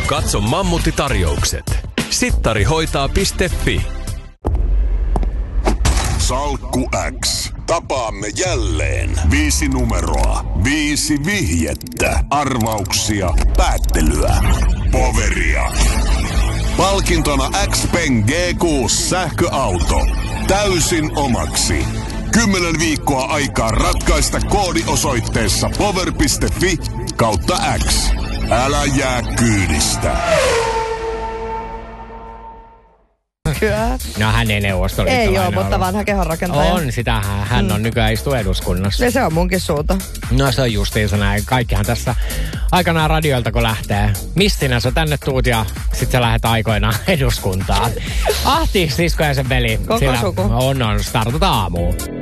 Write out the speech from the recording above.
Katso Mammutti-tarjoukset. Sittarihoitaa.fi. Salkku X. Tapaamme jälleen. 5 numeroa. 5 vihjettä. Arvauksia. Päättelyä. Poveria. Palkintona X-Pen G6 sähköauto. Täysin omaksi. 10 viikkoa aikaa ratkaista koodi osoitteessa power.fi/X. Älä jää kyydistä. Kyllä. No hän ei neuvostoliittolainen. Ei ole, mutta vanha kehonrakentaja. On, sitähän hän on nykyään istuu eduskunnassa. Ja se on munkin suunta. No se on justiinsa näin. Kaikkihan tässä aikanaan radioilta kun lähtee. Mistinä sä tänne tuut ja sit sä lähdet aikoinaan eduskuntaan. Ahti, sisko ja sen veli. Koko suku. On, startuta aamuun.